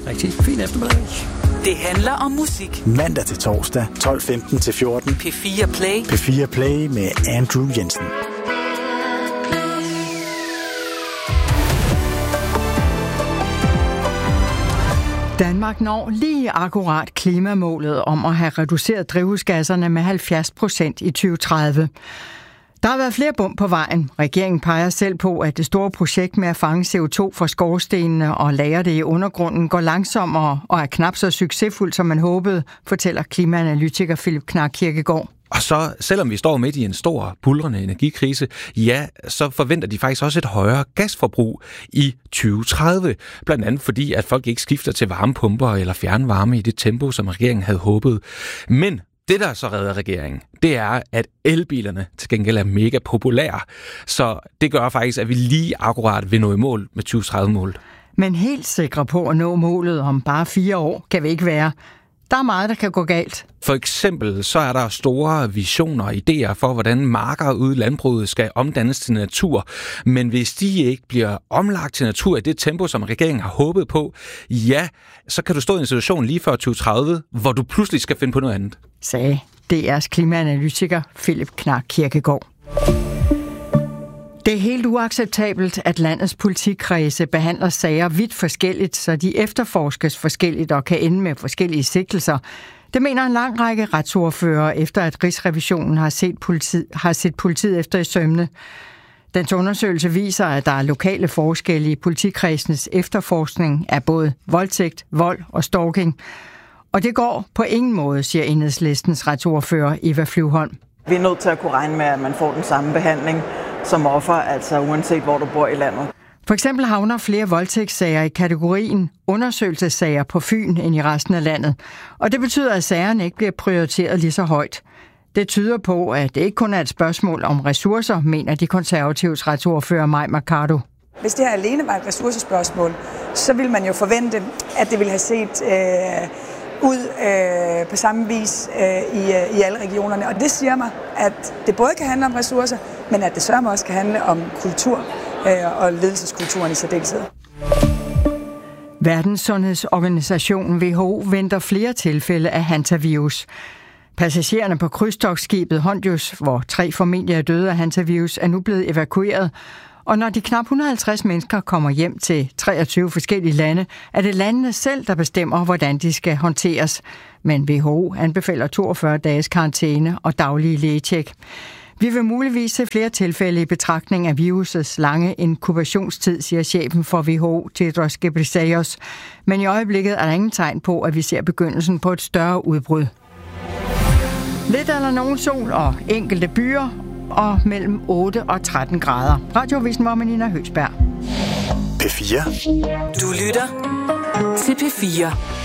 Rigtig fin eftermiddag. Det handler om musik. Mandag til torsdag, 12:15 til 14. P4 Play. P4 Play med Andrew Jensen. Danmark når lige akkurat klimamålet om at have reduceret drivhusgasserne med 70% i 2030. Der har været flere bump på vejen. Regeringen peger selv på, at det store projekt med at fange CO2 fra skorstenene og lagre det i undergrunden går langsommere og er knap så succesfuldt, som man håbede, fortæller klimaanalytiker Philip Knark Kirkegaard. Og så, selvom vi står midt i en stor, buldrende energikrise, ja, så forventer de faktisk også et højere gasforbrug i 2030. Blandt andet fordi, at folk ikke skifter til varmepumper eller fjernvarme i det tempo, som regeringen havde håbet. Men det, der så redder regeringen, det er, at elbilerne til gengæld er mega populære. Så det gør faktisk, at vi lige akkurat vil nå i mål med 2030-målet. Men helt sikre på at nå målet om bare 4 år kan vi ikke være. Der er meget, der kan gå galt. For eksempel så er der store visioner og idéer for, hvordan marker ude i landbruget skal omdannes til natur. Men hvis de ikke bliver omlagt til natur i det tempo, som regeringen har håbet på, ja, så kan du stå i en situation lige før 2030, hvor du pludselig skal finde på noget andet. Sagde DR's klimaanalytiker Philip Knark Kirkegaard. Det er helt uacceptabelt, at landets politikredse behandler sager vidt forskelligt, så de efterforskes forskelligt og kan ende med forskellige sigtelser. Det mener en lang række retsordførere, efter at Rigsrevisionen har set politiet efter i sømne. Dens undersøgelse viser, at der er lokale forskelle i politikredsens efterforskning af både voldtægt, vold og stalking. Og det går på ingen måde, siger Enhedslistens retsordfører Eva Flyvholm. Vi er nødt til at kunne regne med, at man får den samme behandling som offer, altså uanset hvor du bor i landet. For eksempel havner flere voldtægtssager i kategorien undersøgelsessager på Fyn end i resten af landet. Og det betyder, at sagerne ikke bliver prioriteret lige så højt. Det tyder på, at det ikke kun er et spørgsmål om ressourcer, mener de konservatives retsordfører Mai Mercado. Hvis det her alene var et ressourcespørgsmål, så ville man jo forvente, at det ville have set ud på samme vis i alle regionerne. Og det siger mig, at det både kan handle om ressourcer, men at det sørger også kan handle om kultur og ledelseskulturen i særdeleshed. Verdenssundhedsorganisationen WHO venter flere tilfælde af hantavirus. Passagererne på krydstogtskibet Hondius, hvor 3 familier er døde af hantavirus, er nu blevet evakueret. Og når de knap 150 mennesker kommer hjem til 23 forskellige lande, er det landene selv, der bestemmer, hvordan de skal håndteres. Men WHO anbefaler 42 dages karantæne og daglige lægetjek. Vi vil muligvis se flere tilfælde i betragtning af virusets lange inkubationstid, siger chefen for WHO, Tedros Ghebreyesus. Men i øjeblikket er der ingen tegn på, at vi ser begyndelsen på et større udbrud. Lidt eller nogen sol og enkelte byer, og mellem 8 og 13 grader. Radioavisen var med Nina Høgsberg. P4. Du lytter til P4.